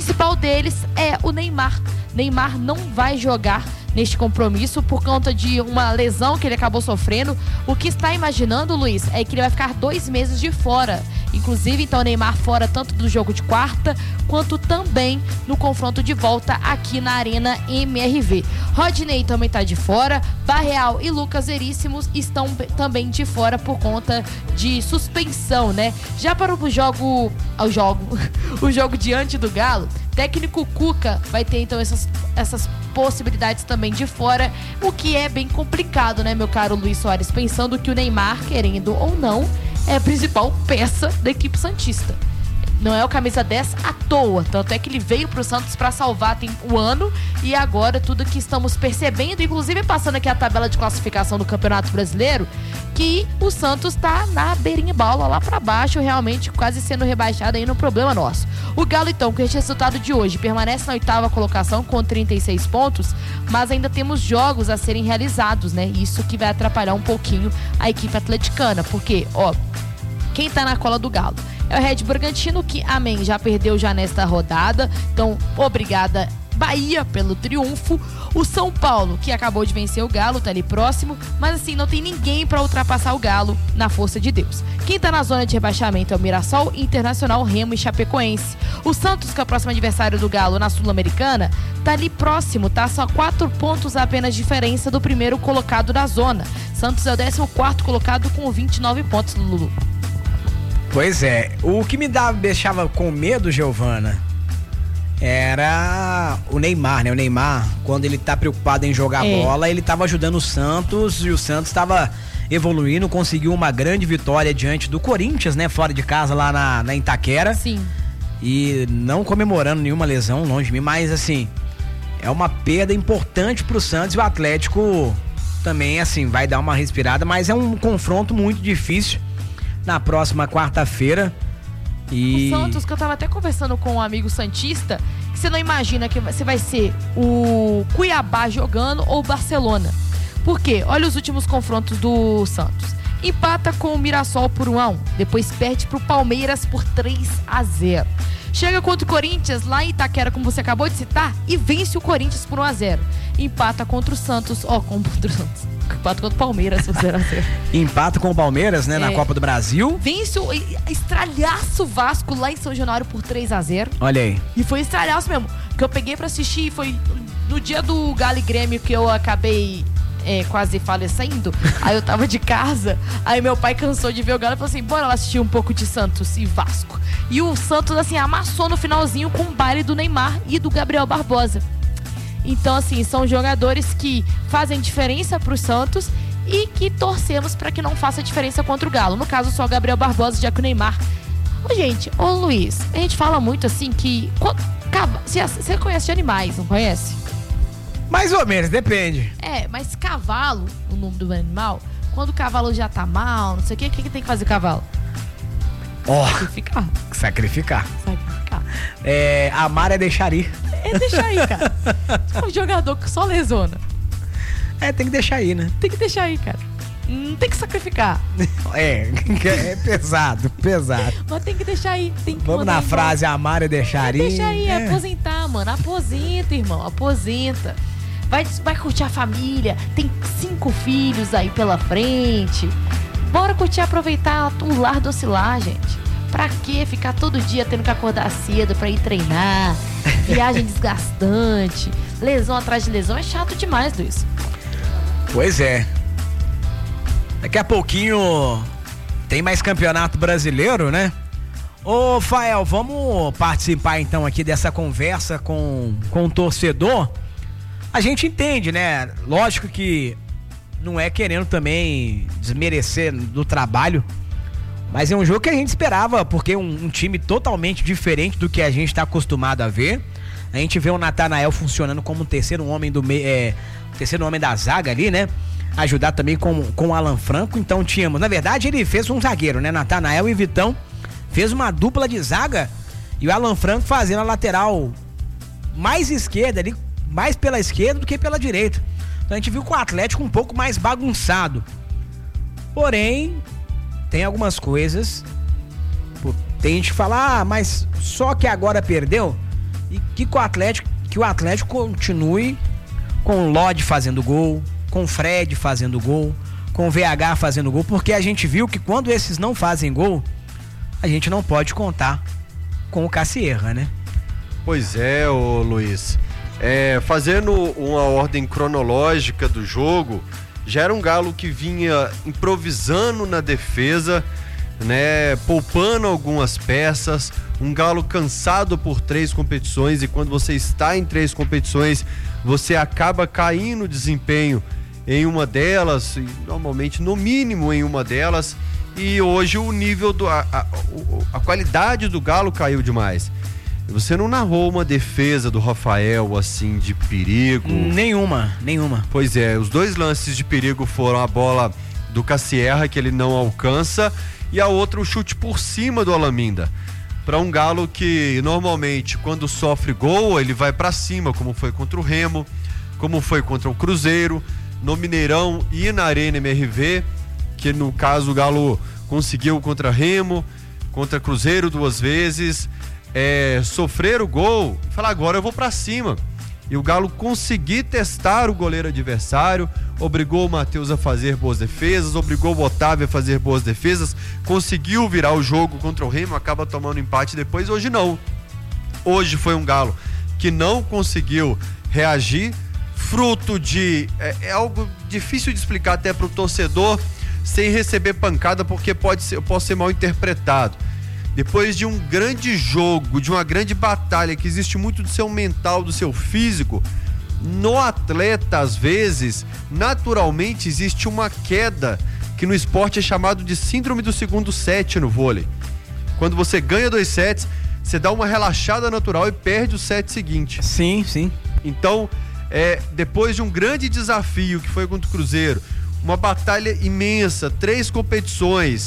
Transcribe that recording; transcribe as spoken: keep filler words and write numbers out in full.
principal deles é o Neymar. Neymar não vai jogar neste compromisso por conta de uma lesão que ele acabou sofrendo. O que está imaginando, Luiz, é que ele vai ficar dois meses de fora. Inclusive, então, o Neymar fora tanto do jogo de quarta, quanto também no confronto de volta aqui na Arena M R V. Rodinei também está de fora, Barreal e Lucas Veríssimo estão também de fora por conta de suspensão, né? Já para o jogo, o jogo, o jogo diante do Galo, técnico Cuca vai ter então essas, essas possibilidades também de fora, o que é bem complicado, né, meu caro Luiz Soares? Pensando que o Neymar, querendo ou não, é a principal peça da equipe santista. Não é o camisa dez à toa, tanto é que ele veio pro Santos para salvar o ano, e agora tudo que estamos percebendo, inclusive passando aqui a tabela de classificação do Campeonato Brasileiro, que o Santos tá na berimbau, lá para baixo, realmente quase sendo rebaixado aí no problema nosso. O Galo, então, com este resultado de hoje, permanece na oitava colocação com trinta e seis pontos, mas ainda temos jogos a serem realizados, né? Isso que vai atrapalhar um pouquinho a equipe atleticana, porque, ó, quem tá na cola do Galo é o Red Bragantino, que, amém, já perdeu já nesta rodada. Então, obrigada, Bahia, pelo triunfo. O São Paulo, que acabou de vencer o Galo, tá ali próximo. Mas, assim, não tem ninguém pra ultrapassar o Galo na força de Deus. Quem tá na zona de rebaixamento é o Mirassol, Internacional, Remo e Chapecoense. O Santos, que é o próximo adversário do Galo na Sul-Americana, tá ali próximo, tá? Só quatro pontos apenas de diferença do primeiro colocado da zona. Santos é o décimo quarto colocado com vinte e nove pontos, Lulu. Pois é, o que me dava, deixava com medo, Giovana, era o Neymar, né? O Neymar, quando ele tá preocupado em jogar é. bola, ele tava ajudando o Santos, e o Santos tava evoluindo, conseguiu uma grande vitória diante do Corinthians, né? Fora de casa, lá na, na Itaquera. Sim. E não comemorando nenhuma lesão, longe de mim, mas assim, é uma perda importante pro Santos, e o Atlético também, assim, vai dar uma respirada, mas é um confronto muito difícil na próxima quarta-feira. E o Santos, que eu tava até conversando com um amigo santista, que você não imagina que você vai ser o Cuiabá jogando ou o Barcelona. Por quê? Olha os últimos confrontos do Santos. Empata com o Mirassol por um a um, depois perde pro Palmeiras por três a zero. Chega contra o Corinthians lá em Itaquera, como você acabou de citar, e vence o Corinthians por um a zero. Empata contra o Santos, ó, contra o Santos. Empata contra o Palmeiras por zero a zero. Empata com o Palmeiras, né, é, na Copa do Brasil. Vence o estralhaço Vasco lá em São Januário por três a zero. Olha aí. E foi estralhaço mesmo, que eu peguei pra assistir, foi no dia do Galo e Grêmio que eu acabei é, quase falecendo. Aí eu tava de casa, aí meu pai cansou de ver o Galo e falou assim, bora lá assistir um pouco de Santos e Vasco. E o Santos, assim, amassou no finalzinho com o baile do Neymar e do Gabriel Barbosa. Então, assim, são jogadores que fazem diferença pro Santos e que torcemos para que não faça diferença contra o Galo. No caso, só o Gabriel Barbosa, já que o Neymar... Ô, gente, ô Luiz, a gente fala muito assim que... Você conhece de animais, não conhece? Mais ou menos, depende. É, mas cavalo, o nome do animal, quando o cavalo já tá mal, não sei o que, o que, que tem que fazer o cavalo? Ó, oh, sacrificar. Sacrificar. Sacrificar. É, amar é deixar ir. É deixar aí, cara. Um jogador que só lesona. É, tem que deixar aí, né? Tem que deixar aí, cara. Não tem que sacrificar. É, é pesado, pesado. Mas tem que deixar aí. Tem que Vamos na embora. Frase amar é deixar ir. É deixar aí, é. Aposentar, mano. Aposenta, irmão. Aposenta. Vai, vai curtir a família. Tem cinco filhos aí pela frente. Bora curtir, aproveitar o lar do oscilar, gente. Pra que ficar todo dia tendo que acordar cedo pra ir treinar? Viagem desgastante, lesão atrás de lesão, é chato demais, Luiz. Pois é. Daqui a pouquinho tem mais campeonato brasileiro, né? Ô, Fael, vamos participar então aqui dessa conversa com, com o torcedor. A gente entende, né? Lógico que não é querendo também desmerecer do trabalho, mas é um jogo que a gente esperava, porque um, um time totalmente diferente do que a gente está acostumado a ver. A gente vê o Natanael funcionando como um terceiro homem do meio, é, terceiro homem da zaga ali, né? Ajudar também com, com o Alan Franco. Então tínhamos, na verdade ele fez um zagueiro, né? Natanael e Vitão fez uma dupla de zaga, e o Alan Franco fazendo a lateral mais esquerda ali, mais pela esquerda do que pela direita. Então a gente viu com o Atlético um pouco mais bagunçado. Porém, tem algumas coisas, tem gente que fala, ah, mas só que agora perdeu. E que, que, o Atlético, que o Atlético continue com o Lodi fazendo gol, com o Fred fazendo gol, com o V H fazendo gol, porque a gente viu que quando esses não fazem gol, a gente não pode contar com o Cassierra, né? Pois é, ô Luiz. É, fazendo uma ordem cronológica do jogo, já era um Galo que vinha improvisando na defesa, né, poupando algumas peças, um Galo cansado por três competições, e quando você está em três competições, você acaba caindo desempenho em uma delas, normalmente no mínimo em uma delas, e hoje o nível, do, a, a, a qualidade do Galo caiu demais. Você não narrou uma defesa do Rafael assim de perigo? Nenhuma, nenhuma. Pois é, os dois lances de perigo foram a bola do Cassierra, que ele não alcança, e a outra o chute por cima do Alaminda. Para um Galo que normalmente quando sofre gol ele vai para cima, como foi contra o Remo, como foi contra o Cruzeiro, no Mineirão e na Arena M R V, que no caso o Galo conseguiu contra Remo, contra Cruzeiro duas vezes. É, sofrer o gol e falar, agora eu vou pra cima, e o Galo conseguir testar o goleiro adversário, obrigou o Matheus a fazer boas defesas, obrigou o Otávio a fazer boas defesas, conseguiu virar o jogo contra o Remo, acaba tomando empate depois. Hoje não, hoje foi um Galo que não conseguiu reagir, fruto de é, é algo difícil de explicar até pro torcedor sem receber pancada, porque pode ser, eu posso ser mal interpretado. Depois de um grande jogo, de uma grande batalha, que existe muito do seu mental, do seu físico, no atleta, às vezes, naturalmente existe uma queda, que no esporte é chamado de síndrome do segundo set no vôlei. Quando você ganha dois sets, você dá uma relaxada natural e perde o set seguinte. Sim, sim. Então, é, depois de um grande desafio, que foi contra o Cruzeiro, uma batalha imensa, três competições,